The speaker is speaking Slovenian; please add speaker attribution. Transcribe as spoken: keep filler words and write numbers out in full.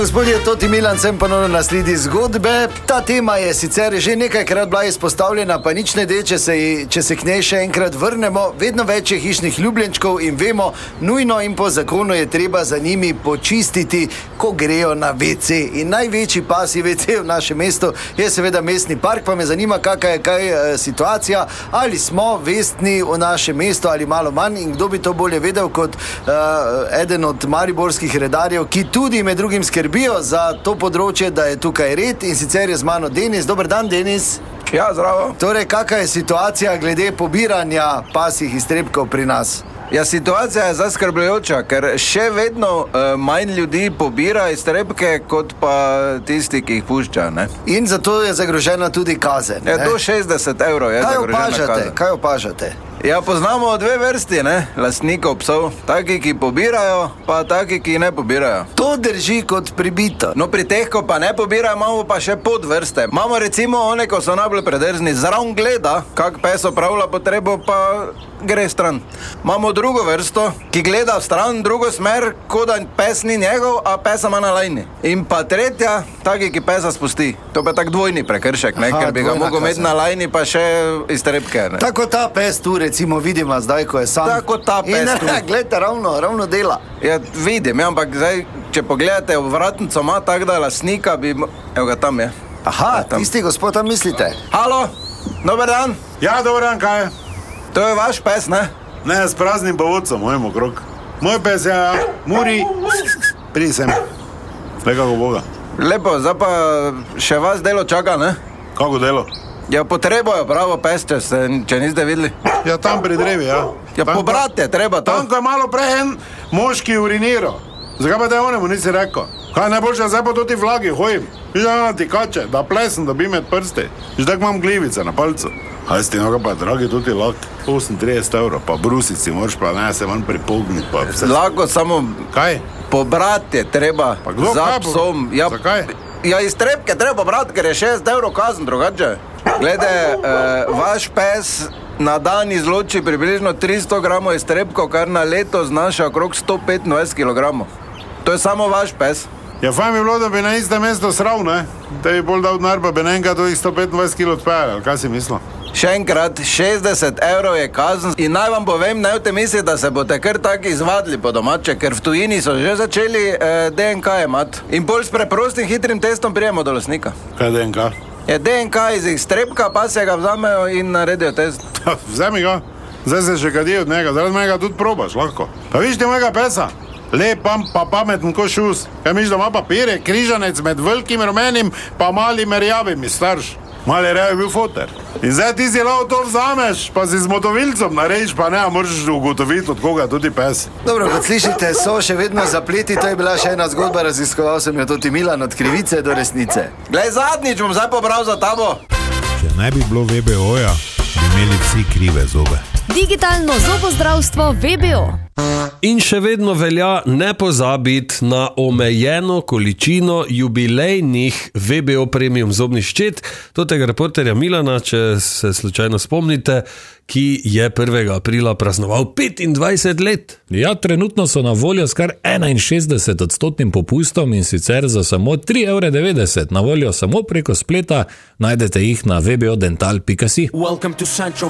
Speaker 1: Gospodje, Toti Milan, sem ponovno na sledi zgodbe. Ta tema je sicer že nekajkrat bila izpostavljena, pa nič ne de, če se, če se k njej še enkrat vrnemo. Vedno več je hišnih ljubljenčkov in vemo, nujno in po zakonu je treba za njimi počistiti, ko grejo na ve ce. In največji pasji ve ce v našem mestu je seveda mestni park, pa me zanima, kakaj je kaj e, situacija, ali smo vestni v našem mestu ali malo manj in kdo bi to bolje vedel kot e, eden od mariborskih redarjev, ki tudi med drugim skrbi za to področje, da je tukaj red, in sicer je z mano Denis. Dober dan, Denis.
Speaker 2: Ja, zdravo.
Speaker 1: Torej, kakva je situacija glede pobiranja pasjih iztrebkov pri nas?
Speaker 2: Ja, situacija je zaskrbljujoča, ker še vedno uh, manj ljudi pobira iztrebke, kot pa tisti, ki jih pušča, ne?
Speaker 1: In zato je zagrožena tudi kazen,
Speaker 2: ne? Ja, do šestdeset evrov je
Speaker 1: kaj
Speaker 2: zagrožena
Speaker 1: opažate?
Speaker 2: kazen.
Speaker 1: Kaj opažate?
Speaker 2: Ja, poznamo dve vrsti, ne, lastnikov psov. Taki, ki pobirajo, pa taki, ki ne pobirajo.
Speaker 1: To drži kot pribito.
Speaker 2: No, pri teh, ko pa ne pobirajo, imamo pa še podvrste. Imamo recimo one, ko so najbolj predrzni, zraven gleda, kak pes opravlja potrebo, pa gre stran. Imamo drugo vrsto, ki gleda v stran, drugo smer, kot da pes ni njegov, a pesa ima na lajni. In pa tretja, taki, ki pesa spusti. To pa tak dvojni prekršek, ne, Aha, ker bi ga mogel imeti na lajni, pa še iztrebke, ne.
Speaker 1: Tako ta pes tu, recimo, vidimo zdaj, ko je sam.
Speaker 2: Tako ta pes
Speaker 1: in,
Speaker 2: tu.
Speaker 1: In gledajte, ravno, ravno dela.
Speaker 2: Ja, vidim, ja, ampak zdaj, če pogledate, vratnico ima tak, da lasnika bi... Evo ga, tam je.
Speaker 1: Aha,
Speaker 2: ja, tam.
Speaker 1: tisti gospod, tam mislite?
Speaker 2: Halo, dober dan.
Speaker 3: Ja, dober dan, kaj je?
Speaker 2: To je vaš pes, ne?
Speaker 3: Ne, s praznim povodcem, mojem okrog. Moj pes je, ja, Muri, pridi sem. Nekako Boga.
Speaker 2: Lepo, zdaj pa še vas delo čaka, ne?
Speaker 3: Kako delo?
Speaker 2: Ja, potrebo je pravo pes, če, se, če niste videli.
Speaker 3: Ja, tam pri drevi, ja.
Speaker 2: Ja,
Speaker 3: tam,
Speaker 2: pobrate, treba to.
Speaker 3: Tam, ko je malo prej en moški uriniral. Zakaj pa te onemu nisi rekel? Kaj najboljše, zdaj pa tudi vlagi hojim. Viš da ti kače, da plesem, da bi med prsti. Viš tak imam glivice na palcu. Aj sti noga pa, dragi, tudi lak, osemintrideset evrov, pa brusici, moraš pa ne se manj pripogniti, pa vse.
Speaker 2: Lako, samo...
Speaker 3: Kaj?
Speaker 2: Pobrati je treba.
Speaker 3: Pa kdo,
Speaker 2: za
Speaker 3: kaj bo?
Speaker 2: psom. Ja,
Speaker 3: zakaj?
Speaker 2: Ja, iztrebke treba pobrati, ker je šest evrov kazen drugače. Glede, eh, vaš pes na dan izloči približno tristo gramov iztrebkov, kar na leto znaša okrog sto petindvajset kilogramov. To je samo vaš pes.
Speaker 3: Ja, fajn bi bilo, da bi na iste mesto sral, ne? Da bi bolj dal denar, pa bi nekaj do sto petindvajset kilogramov odpejali, ali kaj si mislil?
Speaker 2: Še enkrat, šestdeset evrov je kazen in naj vam povem, ne boste misliti, da se boste kar tako izvadili po domače, ker v tujini so že začeli eh, de en ka imati. In bolj s preprostim hitrim testom prijemo do lastnika.
Speaker 3: Kaj de en ka?
Speaker 2: Je de en ka iz iztrebka, pa se ga vzamejo in naredijo test.
Speaker 3: Vzemi ga, zdaj se še kadi od njega, zaradi mega tudi probaš, lahko. Pa viš ti mojega pesa? Lepam, pa pameten ko šus. Kaj miš, da ima papirje, križanec med velikim rumenim, pa malim rjavim, starš. Mali rejo je bil foter. In zdaj ti si lahko to vzameš, pa si z motovilcem narejiš, pa ne, moraš ugotoviti, od koga tudi pes.
Speaker 1: Dobro, kot slišite, so še vedno zapleti, to je bila še ena zgodba, raziskoval sem jo Toti Milan, od krivice do resnice.
Speaker 2: Glej, zadnjič bom zdaj pobral za tabo.
Speaker 4: Če ne bi bilo ve be oja, bi imeli vsi krive zobe.
Speaker 5: Digitalno zobozdravstvo ve be o.
Speaker 6: In še vedno velja ne pozabiti na omejeno količino jubilejnih ve be o premium zobnih ščet, totega reporterja Milana, če se slučajno spomnite, ki je prvega aprila praznoval petindvajset let.
Speaker 7: Ja, trenutno so na voljo s kar enainšestdeset odstotnim popustom in sicer za samo tri evre devetdeset. Na voljo samo preko spleta, najdete jih na ve be o dental pika si.
Speaker 8: Welcome to Central